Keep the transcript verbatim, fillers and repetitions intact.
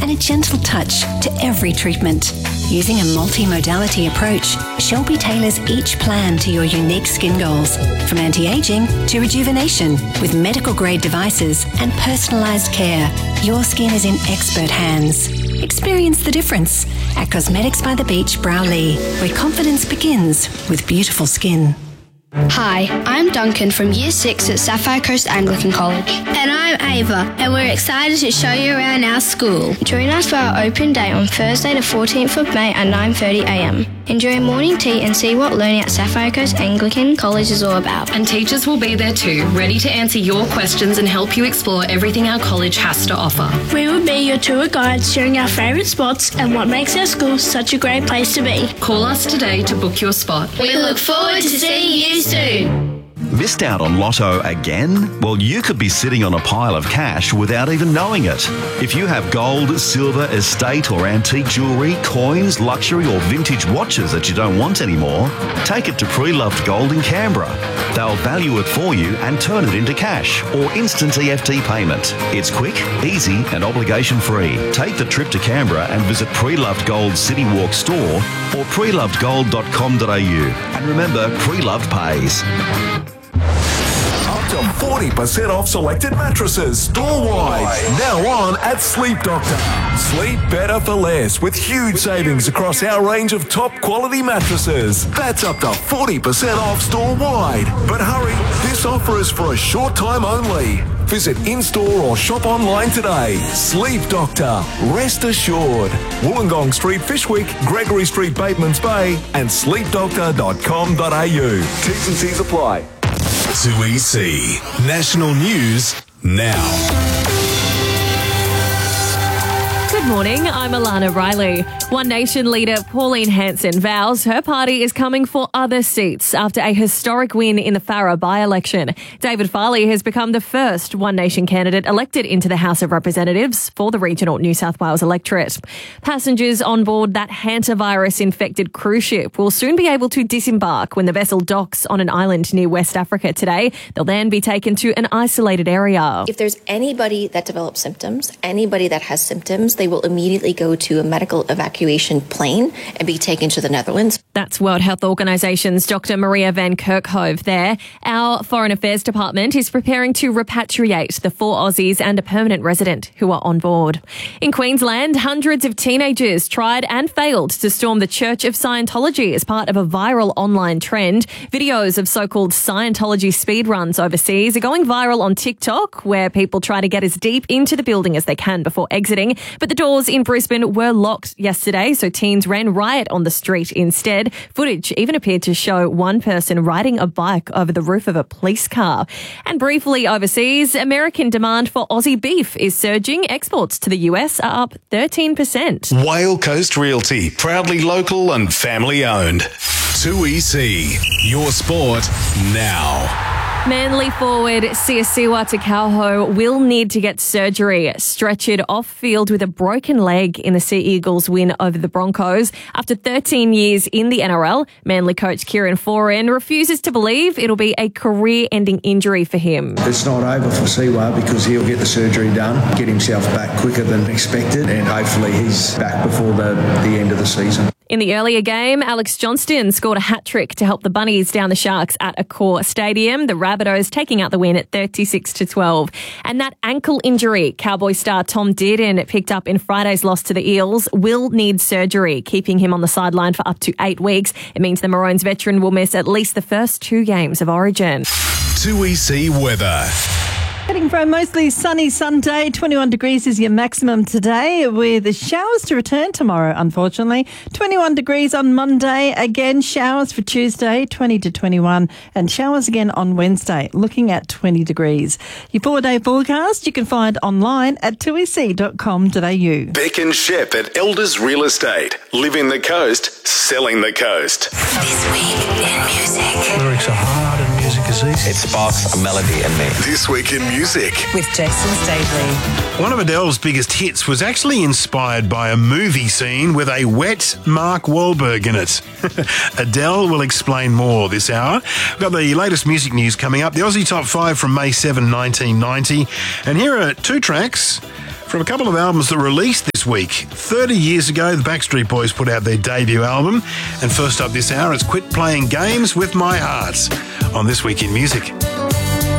and a gentle touch to every treatment. Using a multi-modality approach, Shelby tailors each plan to your unique skin goals, from anti-aging to rejuvenation, with medical-grade devices and personalised care. Your skin is in expert hands. Experience the difference at Cosmetics by the Beach, Browley, where confidence begins with beautiful skin. Hi, I'm Duncan from Year six at Sapphire Coast Anglican College. And I'm Ava, and we're excited to show you around our school. Join us for our open day on Thursday the fourteenth of May at nine thirty a m. Enjoy a morning tea and see what learning at Sapphire Coast Anglican College is all about. And teachers will be there too, ready to answer your questions and help you explore everything our college has to offer. We will be your tour guides, sharing our favourite spots and what makes our school such a great place to be. Call us today to book your spot. We look forward to seeing you soon. Missed out on Lotto again? Well, you could be sitting on a pile of cash without even knowing it. If you have gold, silver, estate or antique jewellery, coins, luxury or vintage watches that you don't want anymore, take it to Pre-Loved Gold in Canberra. They'll value it for you and turn it into cash or instant E F T payment. It's quick, easy and obligation-free. Take the trip to Canberra and visit Pre-Loved Gold City Walk store or pre loved gold dot com dot a u. And remember, Pre-Loved pays. Up to forty percent off selected mattresses store-wide. Now on at Sleep Doctor. Sleep better for less with huge savings across our range of top quality mattresses. That's up to forty percent off store-wide. But hurry, this offer is for a short time only. Visit in-store or shop online today. Sleep Doctor. Rest assured. Wollongong Street, Fishwick, Gregory Street, Batemans Bay and sleep doctor dot com dot a u. T's and C's apply. two E C National News now. Good morning, I'm Alana Riley. One Nation leader Pauline Hanson vows her party is coming for other seats after a historic win in the Farrer by-election. David Farley has become the first One Nation candidate elected into the House of Representatives for the regional New South Wales electorate. Passengers on board that hantavirus-infected cruise ship will soon be able to disembark when the vessel docks on an island near West Africa today. They'll then be taken to an isolated area. If there's anybody that develops symptoms, anybody that has symptoms, they will immediately go to a medical evacuation plane and be taken to the Netherlands. That's World Health Organisation's Doctor Maria van Kerkhove there. Our Foreign Affairs Department is preparing to repatriate the four Aussies and a permanent resident who are on board. In Queensland, hundreds of teenagers tried and failed to storm the Church of Scientology as part of a viral online trend. Videos of so-called Scientology speedruns overseas are going viral on TikTok, where people try to get as deep into the building as they can before exiting. But the doors in Brisbane were locked yesterday, so teens ran riot on the street instead. Footage even appeared to show one person riding a bike over the roof of a police car. And briefly overseas, American demand for Aussie beef is surging. Exports to the U S are up thirteen percent. Whale Coast Realty, proudly local and family owned. two E C, your sport now. Manly forward Siasiwa Takauho will need to get surgery, stretchered off-field with a broken leg in the Sea Eagles' win over the Broncos. After thirteen years in the N R L, Manly coach Kieran Foran refuses to believe it'll be a career-ending injury for him. It's not over for Siwa because he'll get the surgery done, get himself back quicker than expected, and hopefully he's back before the, the end of the season. In the earlier game, Alex Johnston scored a hat-trick to help the Bunnies down the Sharks at Accor Stadium. The Rabbitohs taking out the win at thirty-six to twelve. And that ankle injury Cowboy star Tom Dearden picked up in Friday's loss to the Eels will need surgery, keeping him on the sideline for up to eight weeks. It means the Maroons veteran will miss at least the first two games of Origin. two E C weather. Heading for a mostly sunny Sunday, twenty-one degrees is your maximum today, with showers to return tomorrow, unfortunately. twenty-one degrees on Monday, again showers for Tuesday, twenty to twenty-one, and showers again on Wednesday, looking at twenty degrees. Your four-day forecast you can find online at two e c dot com dot a u. Beck and Shep at Elders Real Estate. Living the coast, selling the coast. This week in music. Lyrics are hard and music is easy. It sparks a melody in me. This week in music. With Jason Stavely. One of Adele's biggest hits was actually inspired by a movie scene with a wet Mark Wahlberg in it. Adele will explain more this hour. We've got the latest music news coming up. The Aussie Top five from May seventh, nineteen ninety. And here are two tracks From a couple of albums that released this week. thirty years ago, the Backstreet Boys put out their debut album. And first up this hour, it's Quit Playing Games with My Heart on This Week in Music.